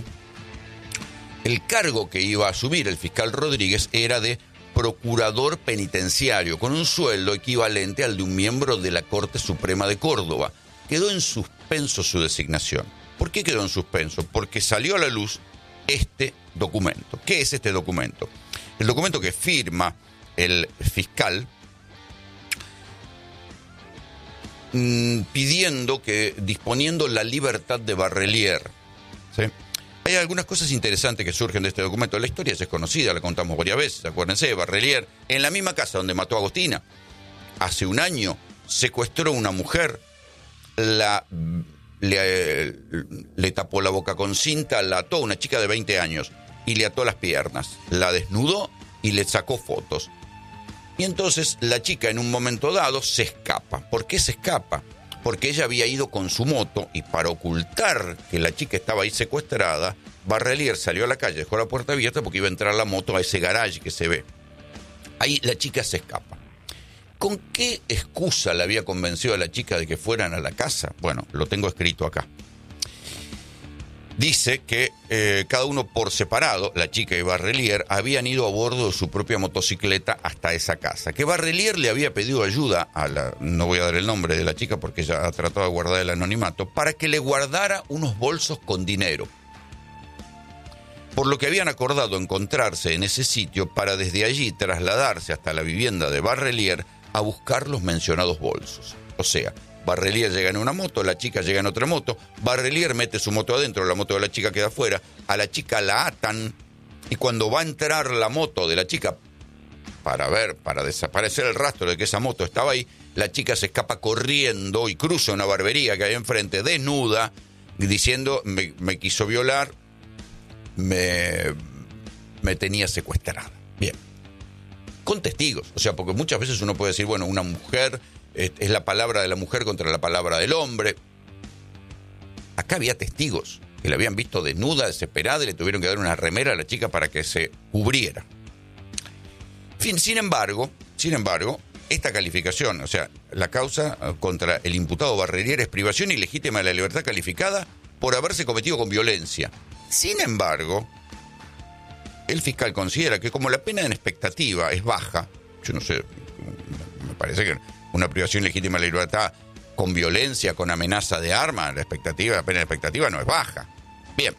el cargo que iba a asumir el fiscal Rodríguez era de procurador penitenciario, con un sueldo equivalente al de un miembro de la Corte Suprema de Córdoba. Quedó en suspenso su designación. ¿Por qué quedó en suspenso? Porque salió a la luz este documento. ¿Qué es este documento? El documento que firma el fiscal mmm, pidiendo que, disponiendo la libertad de Barrelier, ¿sí? Hay algunas cosas interesantes que surgen de este documento. La historia ya es conocida, la contamos varias veces. Acuérdense, Barrelier, en la misma casa donde mató a Agostina, hace un año secuestró a una mujer, la, le, le tapó la boca con cinta, la ató, una chica de veinte años, y le ató las piernas, la desnudó y le sacó fotos. Y entonces la chica en un momento dado se escapa. ¿Por qué se escapa? Porque ella había ido con su moto y para ocultar que la chica estaba ahí secuestrada, Barrelier salió a la calle, dejó la puerta abierta porque iba a entrar la moto a ese garage que se ve. Ahí la chica se escapa. ¿Con qué excusa le había convencido a la chica de que fueran a la casa? Bueno, lo tengo escrito acá. Dice que eh, cada uno por separado, la chica y Barrelier, habían ido a bordo de su propia motocicleta hasta esa casa. Que Barrelier le había pedido ayuda a la, no voy a dar el nombre de la chica porque ella ha tratado de guardar el anonimato, para que le guardara unos bolsos con dinero. Por lo que habían acordado encontrarse en ese sitio para desde allí trasladarse hasta la vivienda de Barrelier a buscar los mencionados bolsos. O sea, Barrelier llega en una moto, la chica llega en otra moto, Barrelier mete su moto adentro, la moto de la chica queda afuera, a la chica la atan y cuando va a entrar la moto de la chica para ver, para desaparecer el rastro de que esa moto estaba ahí, la chica se escapa corriendo y cruza una barbería que hay enfrente, desnuda, diciendo, me, me quiso violar, me, me tenía secuestrada. Bien. Con testigos, o sea, porque muchas veces uno puede decir, bueno, una mujer... es la palabra de la mujer contra la palabra del hombre. Acá había testigos que la habían visto desnuda, desesperada, y le tuvieron que dar una remera a la chica para que se cubriera. Fin, sin embargo, sin embargo, esta calificación, o sea, la causa contra el imputado Barrelier es privación ilegítima de la libertad calificada por haberse cometido con violencia. Sin embargo, el fiscal considera que como la pena en expectativa es baja, yo no sé, me parece que una privación legítima de la libertad con violencia, con amenaza de arma, la expectativa, la pena de expectativa no es baja. Bien.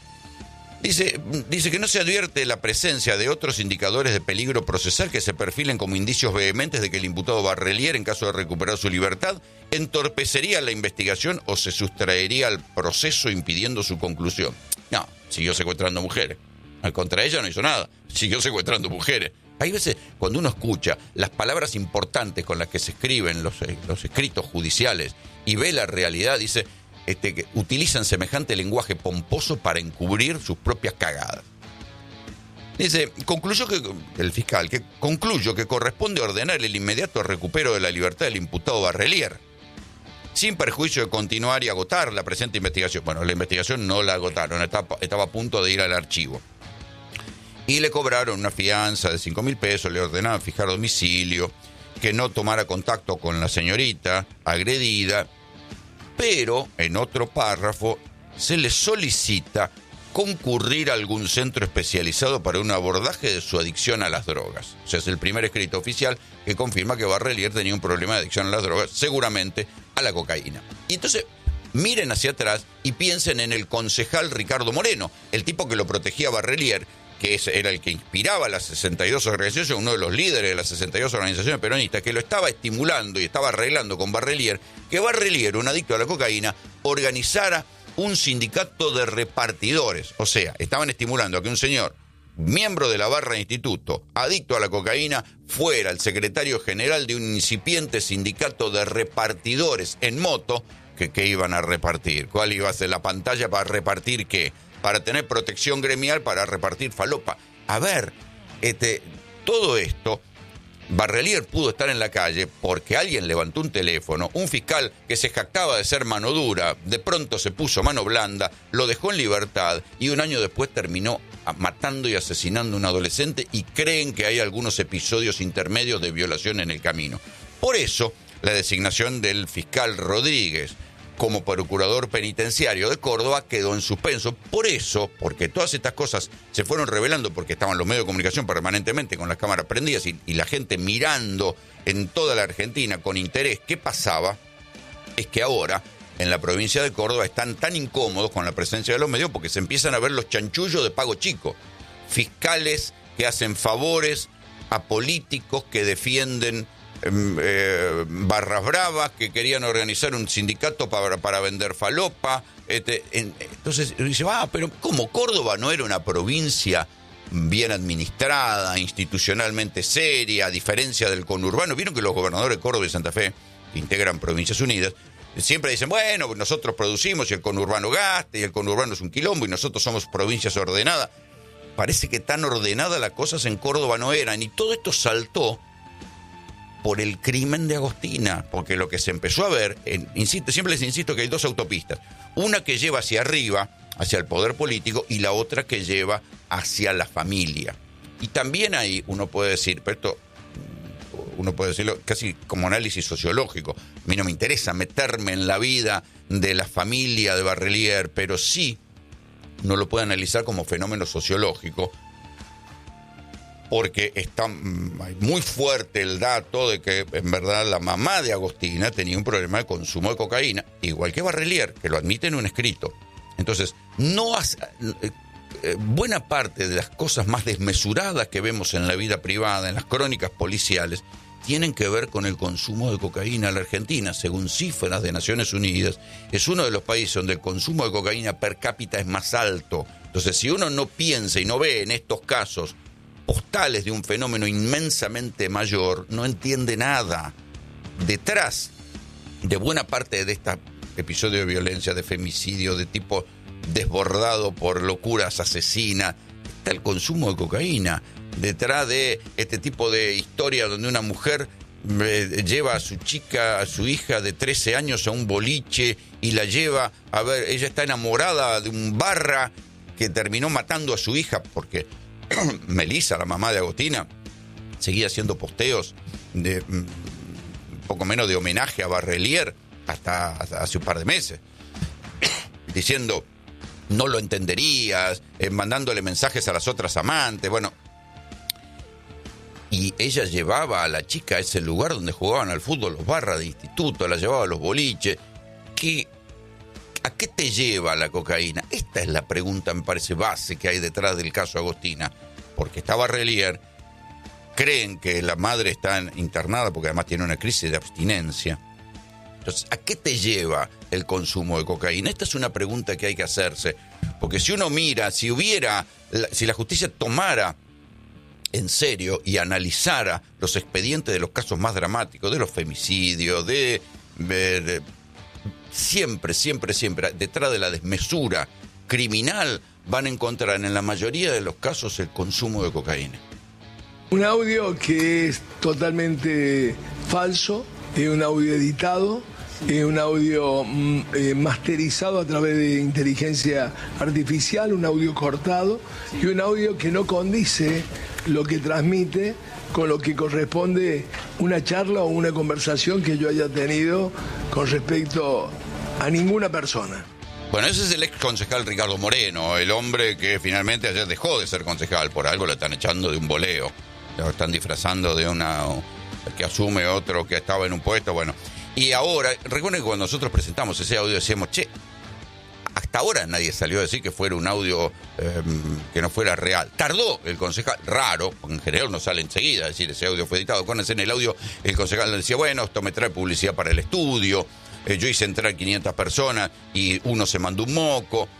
Dice, dice que no se advierte la presencia de otros indicadores de peligro procesal que se perfilen como indicios vehementes de que el imputado Barrelier, en caso de recuperar su libertad, entorpecería la investigación o se sustraería al proceso impidiendo su conclusión. No, siguió secuestrando mujeres. Contra ella no hizo nada, siguió secuestrando mujeres. Hay veces, cuando uno escucha las palabras importantes con las que se escriben los, los escritos judiciales y ve la realidad, dice este, que utilizan semejante lenguaje pomposo para encubrir sus propias cagadas. Dice, concluyó que, el fiscal, que concluyó que corresponde ordenar el inmediato recupero de la libertad del imputado Barrelier, sin perjuicio de continuar y agotar la presente investigación. Bueno, la investigación no la agotaron, estaba, estaba a punto de ir al archivo. Y le cobraron una fianza de cinco mil pesos, le ordenaron fijar domicilio, que no tomara contacto con la señorita agredida, pero en otro párrafo se le solicita concurrir a algún centro especializado para un abordaje de su adicción a las drogas. O sea, es el primer escrito oficial que confirma que Barrelier tenía un problema de adicción a las drogas, seguramente a la cocaína. Y entonces, miren hacia atrás y piensen en el concejal Ricardo Moreno, el tipo que lo protegía a Barrelier, que era el que inspiraba a las sesenta y dos organizaciones, uno de los líderes de las sesenta y dos organizaciones peronistas, que lo estaba estimulando y estaba arreglando con Barrelier, que Barrelier, un adicto a la cocaína, organizara un sindicato de repartidores. O sea, estaban estimulando a que un señor, miembro de la barra de instituto, adicto a la cocaína, fuera el secretario general de un incipiente sindicato de repartidores en moto, que, que iban a repartir. ¿Cuál iba a ser la pantalla para repartir qué? Para tener protección gremial, para repartir falopa. A ver, este, todo esto, Barrelier pudo estar en la calle porque alguien levantó un teléfono, un fiscal que se jactaba de ser mano dura, de pronto se puso mano blanda, lo dejó en libertad y un año después terminó matando y asesinando a un adolescente y creen que hay algunos episodios intermedios de violación en el camino. Por eso, la designación del fiscal Rodríguez como procurador penitenciario de Córdoba quedó en suspenso. Por eso, porque todas estas cosas se fueron revelando, porque estaban los medios de comunicación permanentemente con las cámaras prendidas y, y la gente mirando en toda la Argentina con interés qué pasaba, es que ahora en la provincia de Córdoba están tan incómodos con la presencia de los medios porque se empiezan a ver los chanchullos de pago chico. Fiscales que hacen favores a políticos que defienden Eh, barras bravas, que querían organizar un sindicato para, para vender falopa. Este, en, entonces dice, ah, pero ¿cómo? Córdoba no era una provincia bien administrada, institucionalmente seria, a diferencia del conurbano. Vieron que los gobernadores de Córdoba y Santa Fe, que integran Provincias Unidas, siempre dicen, bueno, nosotros producimos y el conurbano gasta, y el conurbano es un quilombo, y nosotros somos provincias ordenadas. Parece que tan ordenadas las cosas en Córdoba no eran, y todo esto saltó por el crimen de Agostina, porque lo que se empezó a ver, en, insisto, siempre les insisto que hay dos autopistas, una que lleva hacia arriba, hacia el poder político, y la otra que lleva hacia la familia. Y también ahí uno puede decir, pero esto uno puede decirlo, casi como análisis sociológico. A mí no me interesa meterme en la vida de la familia de Barrelier, pero sí uno lo puede analizar como fenómeno sociológico, porque está muy fuerte el dato de que en verdad la mamá de Agostina tenía un problema de consumo de cocaína, igual que Barrelier, que lo admite en un escrito. Entonces, no hace, eh, buena parte de las cosas más desmesuradas que vemos en la vida privada, en las crónicas policiales, tienen que ver con el consumo de cocaína. La Argentina, según cifras de Naciones Unidas, es uno de los países donde el consumo de cocaína per cápita es más alto. Entonces, si uno no piensa y no ve en estos casos postales de un fenómeno inmensamente mayor, no entiende nada. Detrás de buena parte de este episodio de violencia, de femicidio, de tipo desbordado por locuras asesinas, está el consumo de cocaína. Detrás de este tipo de historia donde una mujer eh, lleva a su chica, a su hija de trece años a un boliche y la lleva a ver, ella está enamorada de un barra que terminó matando a su hija porque Melissa, la mamá de Agostina, seguía haciendo posteos de un poco menos de homenaje a Barrelier hasta, hasta hace un par de meses, diciendo no lo entenderías, eh, mandándole mensajes a las otras amantes, bueno, y ella llevaba a la chica a ese lugar donde jugaban al fútbol los barras de instituto, la llevaba a los boliches. ¿Qué, ¿A qué te lleva la cocaína? Esta es la pregunta, me parece, base que hay detrás del caso Agostina. Porque está Barrelier, creen que la madre está internada porque además tiene una crisis de abstinencia. Entonces, ¿a qué te lleva el consumo de cocaína? Esta es una pregunta que hay que hacerse. Porque si uno mira, si hubiera, si la justicia tomara en serio y analizara los expedientes de los casos más dramáticos, de los femicidios, de... de, de siempre, siempre, siempre, detrás de la desmesura criminal, van a encontrar en la mayoría de los casos el consumo de cocaína. Un audio que es totalmente falso, es un audio editado, es un audio eh, masterizado a través de inteligencia artificial, un audio cortado y un audio que no condice lo que transmite con lo que corresponde una charla o una conversación que yo haya tenido con respecto a ninguna persona. Bueno, ese es el ex concejal Ricardo Moreno, el hombre que finalmente ayer dejó de ser concejal, por algo lo están echando de un boleo, lo están disfrazando de una que asume otro que estaba en un puesto, bueno. Y ahora, recuerden que cuando nosotros presentamos ese audio decíamos, che, hasta ahora nadie salió a decir que fuera un audio eh, que no fuera real. Tardó el concejal, raro, porque en general no sale enseguida, es decir, ese audio fue editado. Acuérdense, en el audio el concejal decía, bueno, esto me trae publicidad para el estudio, eh, yo hice entrar quinientas personas y uno se mandó un moco.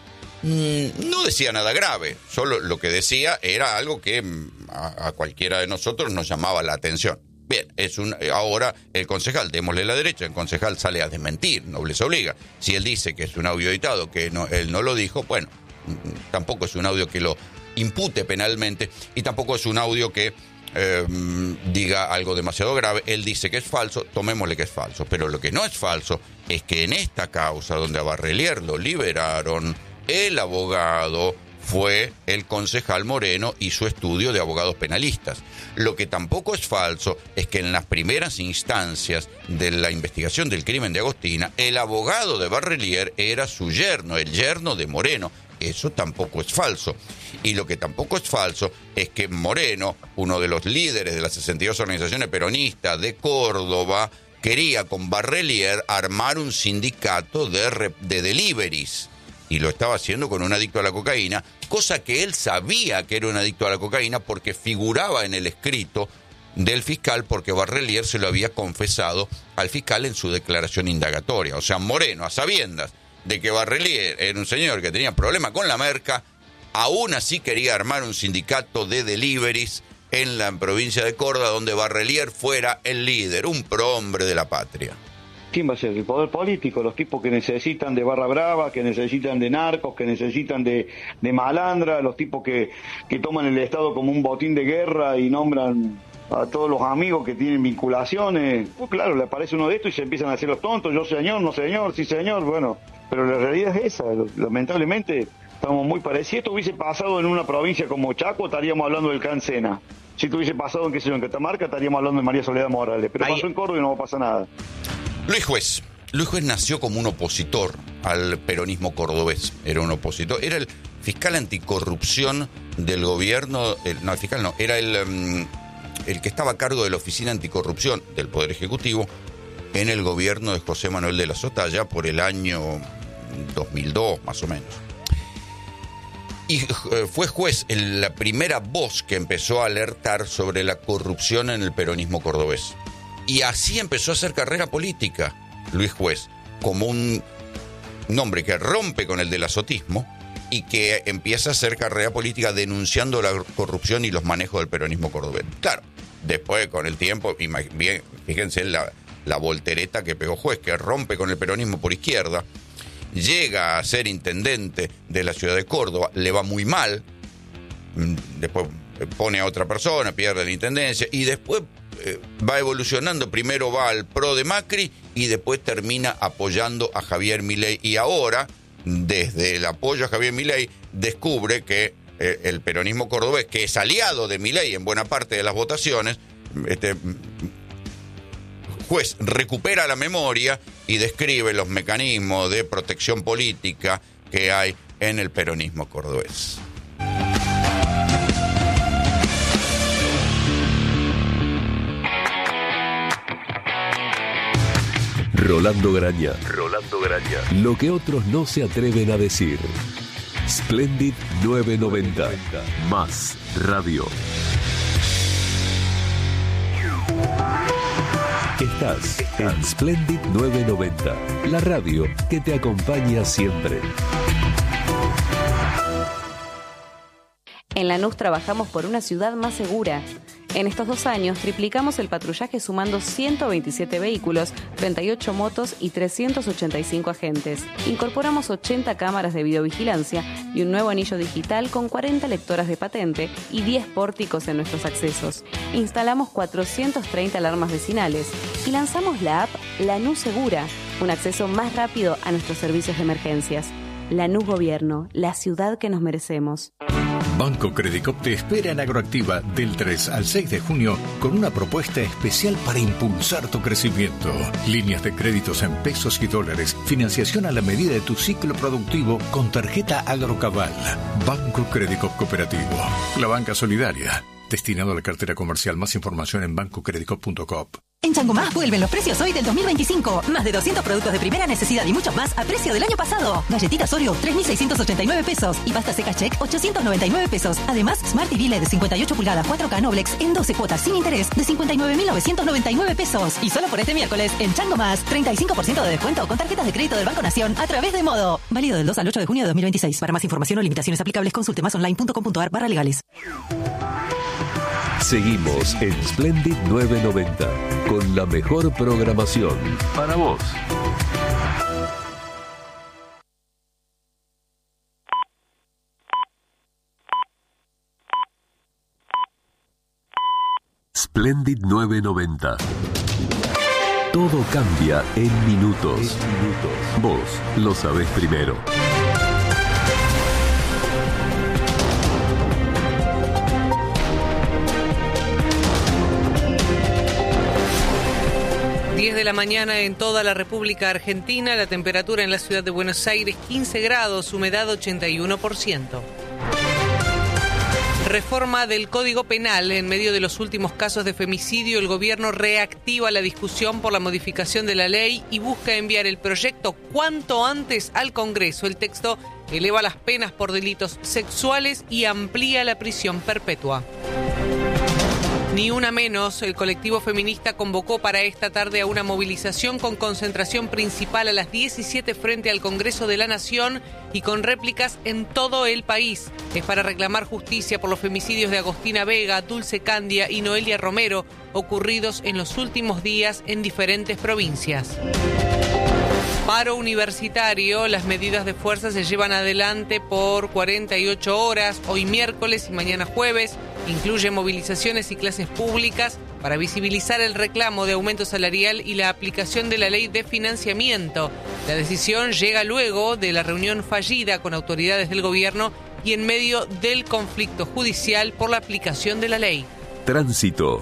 Mm, no decía nada grave, solo lo que decía era algo que a, a cualquiera de nosotros nos llamaba la atención. Bien, es un, ahora el concejal, démosle la derecha, el concejal sale a desmentir, no les obliga. Si él dice que es un audio editado, que no, él no lo dijo, bueno, tampoco es un audio que lo impute penalmente y tampoco es un audio que eh, diga algo demasiado grave. Él dice que es falso, tomémosle que es falso. Pero lo que no es falso es que en esta causa donde a Barrelier lo liberaron, el abogado fue el concejal Moreno y su estudio de abogados penalistas. Lo que tampoco es falso es que en las primeras instancias de la investigación del crimen de Agostina, el abogado de Barrelier era su yerno, el yerno de Moreno. Eso tampoco es falso. Y lo que tampoco es falso es que Moreno, uno de los líderes de las sesenta y dos organizaciones peronistas de Córdoba, quería con Barrelier armar un sindicato de, de deliveries. Y lo estaba haciendo con un adicto a la cocaína, cosa que él sabía que era un adicto a la cocaína porque figuraba en el escrito del fiscal, porque Barrelier se lo había confesado al fiscal en su declaración indagatoria. O sea, Moreno, a sabiendas de que Barrelier era un señor que tenía problemas con la merca, aún así quería armar un sindicato de deliveries en la provincia de Córdoba, donde Barrelier fuera el líder, un prohombre de la patria. ¿Quién va a ser? El poder político, los tipos que necesitan de barra brava, que necesitan de narcos, que necesitan de, de malandra, los tipos que, que toman el Estado como un botín de guerra y nombran a todos los amigos que tienen vinculaciones. Pues claro, le aparece uno de estos y se empiezan a hacer los tontos, yo señor, no señor, sí señor, bueno, pero la realidad es esa, lamentablemente Estamos muy parecidos. Si esto hubiese pasado en una provincia como Chaco, estaríamos hablando del Cancena. Si esto hubiese pasado en, qué sé yo, en Catamarca, estaríamos hablando de María Soledad Morales. Pero Ahí. pasó en Córdoba y no pasa nada. Luis Juez. Luis Juez nació como un opositor al peronismo cordobés. Era un opositor. Era el fiscal anticorrupción del gobierno. El, no, el fiscal no. Era el, um, el que estaba a cargo de la Oficina Anticorrupción del Poder Ejecutivo en el gobierno de José Manuel de la Sota, allá por el año dos mil dos, más o menos. Y fue juez, la primera voz que empezó a alertar sobre la corrupción en el peronismo cordobés. Y así empezó a hacer carrera política Luis Juez, como un, un hombre que rompe con el delasotismo y que empieza a hacer carrera política denunciando la corrupción y los manejos del peronismo cordobés. Claro, después con el tiempo, bien, fíjense la, la voltereta que pegó Juez, que rompe con el peronismo por izquierda, llega a ser intendente de la ciudad de Córdoba, le va muy mal, después pone a otra persona, pierde la intendencia y después eh, va evolucionando, primero va al pro de Macri y después termina apoyando a Javier Milei y ahora, desde el apoyo a Javier Milei, descubre que eh, el peronismo cordobés, que es aliado de Milei en buena parte de las votaciones, este Juez recupera la memoria y describe los mecanismos de protección política que hay en el peronismo cordobés. Rolando Graña. Rolando Graña. Lo que otros no se atreven a decir. Splendid novecientos noventa. Más radio. Estás en Splendid novecientos noventa, la radio que te acompaña siempre. En Lanús trabajamos por una ciudad más segura. En estos dos años triplicamos el patrullaje sumando ciento veintisiete vehículos, treinta y ocho motos y trescientos ochenta y cinco agentes. Incorporamos ochenta cámaras de videovigilancia y un nuevo anillo digital con cuarenta lectoras de patente y diez pórticos en nuestros accesos. Instalamos cuatrocientas treinta alarmas vecinales y lanzamos la app Lanús Segura, un acceso más rápido a nuestros servicios de emergencias. Lanús Gobierno, la ciudad que nos merecemos. Banco Credicop te espera en Agroactiva del tres al seis de junio con una propuesta especial para impulsar tu crecimiento. Líneas de créditos en pesos y dólares, financiación a la medida de tu ciclo productivo con tarjeta Agrocabal. Banco Credicop Cooperativo, la banca solidaria. Destinado a la cartera comercial. Más información en banco credicop punto com. En Changomás vuelven los precios hoy del dos mil veinticinco. Más de doscientos productos de primera necesidad y muchos más a precio del año pasado. Galletitas Oreo, tres mil seiscientos ochenta y nueve pesos. Y pasta seca Check, ochocientos noventa y nueve pesos. Además, Smart T V L E D de cincuenta y ocho pulgadas cuatro K Noblex en doce cuotas sin interés de cincuenta y nueve mil novecientos noventa y nueve pesos. Y solo por este miércoles, en Changomás, treinta y cinco por ciento de descuento con tarjetas de crédito del Banco Nación a través de Modo. Válido del dos al ocho de junio de dos mil veintiséis. Para más información o limitaciones aplicables, consulte más online punto com punto ar barra legales. Seguimos en Splendid novecientos noventa con la mejor programación para vos. Splendid novecientos noventa. Todo cambia en minutos. Vos lo sabés primero. diez de la mañana en toda la República Argentina, la temperatura en la ciudad de Buenos Aires quince grados, humedad ochenta y uno por ciento. Reforma del Código Penal. En medio de los últimos casos de femicidio, el gobierno reactiva la discusión por la modificación de la ley y busca enviar el proyecto cuanto antes al Congreso. El texto eleva las penas por delitos sexuales y amplía la prisión perpetua. Ni una menos, el colectivo feminista convocó para esta tarde a una movilización con concentración principal a las diecisiete frente al Congreso de la Nación y con réplicas en todo el país. Es para reclamar justicia por los femicidios de Agostina Vega, Dulce Candia y Noelia Romero, ocurridos en los últimos días en diferentes provincias. Paro universitario. Las medidas de fuerza se llevan adelante por cuarenta y ocho horas, hoy miércoles y mañana jueves. Incluye movilizaciones y clases públicas para visibilizar el reclamo de aumento salarial y la aplicación de la ley de financiamiento. La decisión llega luego de la reunión fallida con autoridades del gobierno y en medio del conflicto judicial por la aplicación de la ley. Tránsito.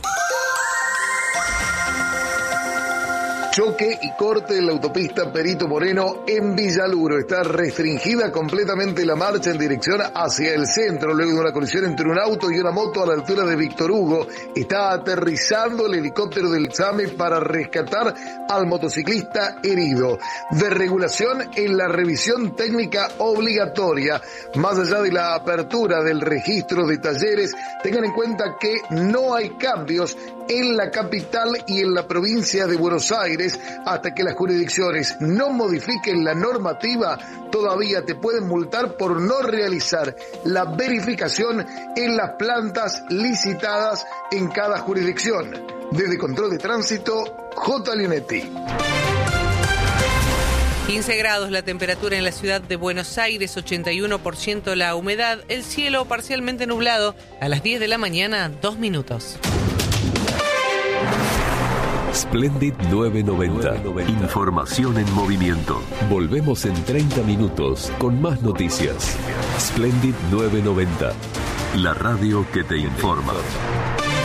Choque y corte en la autopista Perito Moreno en Villaluro. Está restringida completamente la marcha en dirección hacia el centro, luego de una colisión entre un auto y una moto a la altura de Víctor Hugo. Está aterrizando el helicóptero del SAME para rescatar al motociclista herido. Desregulación en la revisión técnica obligatoria. Más allá de la apertura del registro de talleres, tengan en cuenta que no hay cambios en la capital y en la provincia de Buenos Aires. Hasta que las jurisdicciones no modifiquen la normativa, todavía te pueden multar por no realizar la verificación en las plantas licitadas en cada jurisdicción. Desde Control de Tránsito, J. Leonetti. quince grados la temperatura en la ciudad de Buenos Aires, ochenta y uno por ciento la humedad, el cielo parcialmente nublado. A las diez de la mañana, dos minutos. Splendid novecientos noventa. Información en movimiento. Volvemos en treinta minutos con más noticias. Splendid novecientos noventa. La radio que te informa.